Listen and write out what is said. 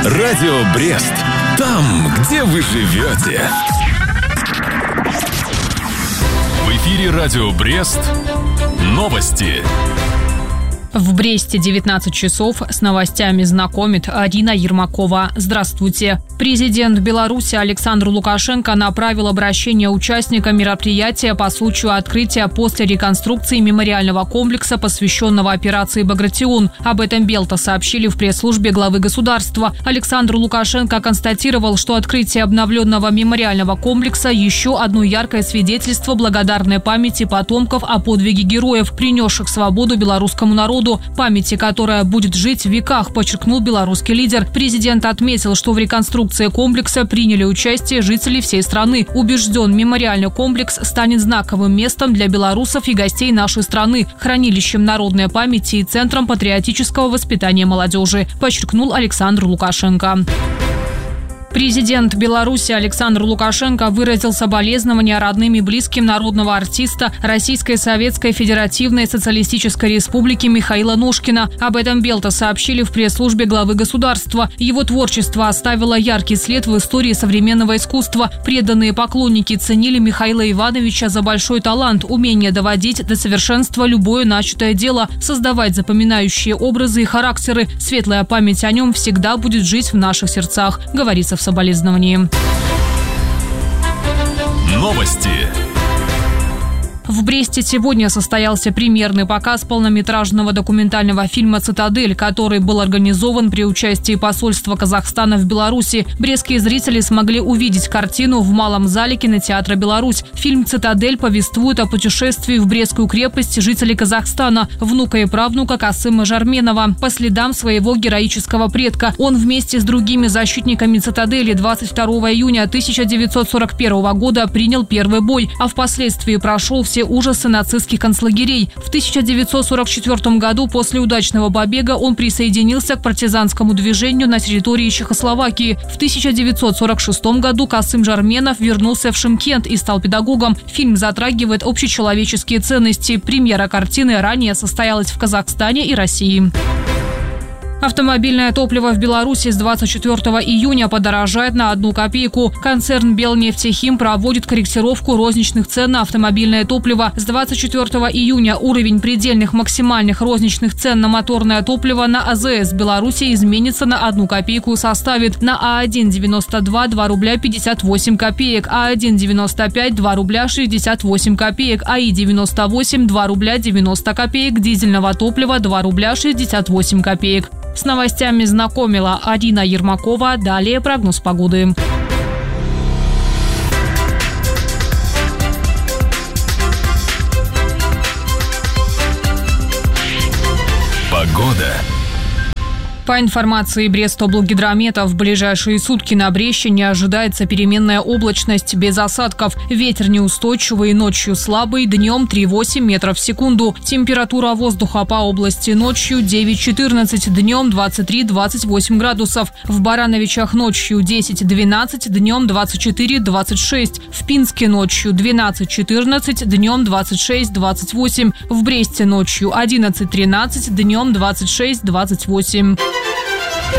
Радио Брест. Там, где вы живете. В эфире Радио Брест. Новости. В Бресте 19 часов. С новостями знакомит Арина Ермакова. Здравствуйте. Президент Беларуси Александр Лукашенко направил обращение участникам мероприятия по случаю открытия после реконструкции мемориального комплекса, посвященного операции «Багратион». Об этом Белта сообщили в пресс-службе главы государства. Александр Лукашенко констатировал, что открытие обновленного мемориального комплекса – еще одно яркое свидетельство благодарной памяти потомков о подвиге героев, принесших свободу белорусскому народу, памяти, которая будет жить в веках, подчеркнул белорусский лидер. Президент отметил, что в реконструкции комплекса приняли участие жители всей страны. Убежден, мемориальный комплекс станет знаковым местом для белорусов и гостей нашей страны, хранилищем народной памяти и центром патриотического воспитания молодежи, подчеркнул Александр Лукашенко. Президент Беларуси Александр Лукашенко выразил соболезнования родным и близким народного артиста Российской Советской Федеративной Социалистической Республики Михаила Ножкина. Об этом Белта сообщили в пресс-службе главы государства. Его творчество оставило яркий след в истории современного искусства. Преданные поклонники ценили Михаила Ивановича за большой талант, умение доводить до совершенства любое начатое дело, создавать запоминающие образы и характеры. Светлая память о нем всегда будет жить в наших сердцах, говорится в соболезновании. Новости. В Бресте сегодня состоялся премьерный показ полнометражного документального фильма «Цитадель», который был организован при участии посольства Казахстана в Беларуси. Брестские зрители смогли увидеть картину в малом зале кинотеатра «Беларусь». Фильм «Цитадель» повествует о путешествии в Брестскую крепость жителей Казахстана, внука и правнука Касыма Жарменова, по следам своего героического предка. Он вместе с другими защитниками «Цитадели» 22 июня 1941 года принял первый бой, а впоследствии прошел все ужасы нацистских концлагерей. В 1944 году после удачного побега он присоединился к партизанскому движению на территории Чехословакии. В 1946 году Касым Жарменов вернулся в Шымкент и стал педагогом. Фильм затрагивает общечеловеческие ценности. Премьера картины ранее состоялась в Казахстане и России. Автомобильное топливо в Беларуси с 24 июня подорожает на 1 копейку. Концерн «Белнефтехим» проводит корректировку розничных цен на автомобильное топливо. С 24 июня уровень предельных максимальных розничных цен на моторное топливо на АЗС в Беларуси изменится на 1 копейку и составит: на А1-92 – 2 рубля 58 копеек, А1-95 – 2 рубля 68 копеек, АИ-98 – 2 рубля 90 копеек, дизельного топлива – 2 рубля 68 копеек. С новостями знакомила Арина Ермакова. Далее прогноз погоды. Погода. По информации Брестоблгидромета, в ближайшие сутки на Брещине ожидается переменная облачность без осадков. Ветер неустойчивый, ночью слабый, днем 3,8 метров в секунду. Температура воздуха по области ночью 9-14, днем 23-28 градусов. В Барановичах ночью 10-12, днем 24-26. В Пинске ночью 12-14, днем 26-28. В Бресте ночью 11-13, днем 26-28.